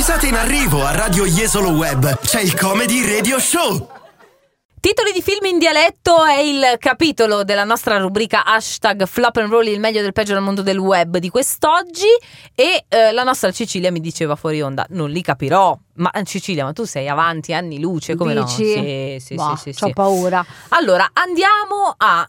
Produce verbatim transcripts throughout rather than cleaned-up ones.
Risate in arrivo a Radio Jesolo Web. C'è il Comedy Radio Show. Titoli di film in dialetto è il capitolo della nostra rubrica hashtag Flop and Roll, il meglio del peggio del mondo del web di quest'oggi. E eh, la nostra Cecilia mi diceva fuori onda: non li capirò. Ma Cecilia, ma tu sei avanti anni luce, come Dici? no? Sì, sì, Boh, sì, sì, c'ho sì. paura. Allora, andiamo a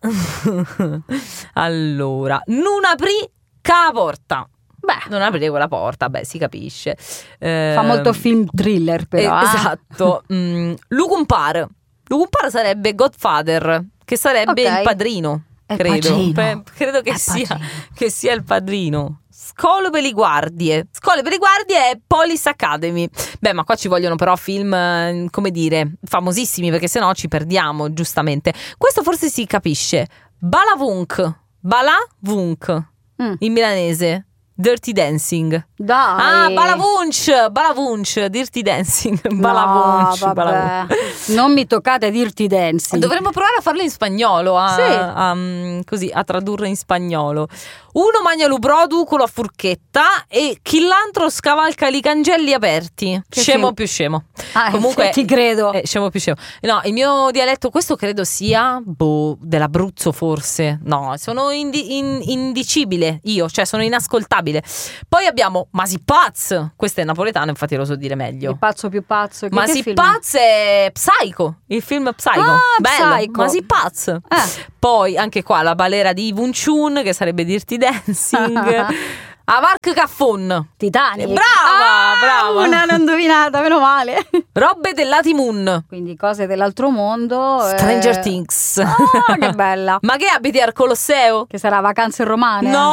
allora, non aprì ca porta. Beh, non aprire quella porta, beh, si capisce. Eh, Fa molto film thriller, però. eh, eh. Esatto. mm, Lucumpar. Lucumpar sarebbe Godfather, che sarebbe Ok. il padrino, È credo. Pagino. Pe- credo che È sia, Pagino. che sia il padrino. Scole per le guardie. Scole per le guardie è Police Academy. Beh, ma qua ci vogliono però film, eh, come dire, famosissimi, perché sennò ci perdiamo, giustamente. Questo forse si capisce. Balavunk. Balavunk. Mm. In milanese. Dirty Dancing. Dai. Ah, Balavunch, Balavunch, Dirty Dancing. Balavunch, No, Balavunch. vabbè. Non mi toccate Dirty Dancing. Dovremmo provare a farlo in spagnolo, a, Sì. a, um, così, a tradurre in spagnolo. Uno mangia lu brodu con la forchetta e chi l'altro scavalca i cancelli aperti. Che Scemo film? più scemo. Ah, Comunque ti credo. eh, scemo più scemo. No, il mio dialetto, questo credo sia boh, dell'Abruzzo forse. No, sono indi- in- indicibile io, cioè sono inascoltabile. Poi abbiamo Masi Paz, questo è napoletano, infatti lo so dire meglio. Il pazzo più pazzo. Che, Masi che film? Paz è Psycho, il film Psycho. Ah, Bello. Psycho. Masi Paz. Eh. Poi anche qua la balera di Wun Chun, che sarebbe Dirty Dancing. Avark Caffon. Titanic. Brava, Ah, brava. Una l'ho indovinata, meno male. Robbe dell'Atimun. Quindi cose dell'altro mondo. Stranger eh. Things. Ah, che bella. Ma che abiti al Colosseo? Che sarà Vacanze romane? No.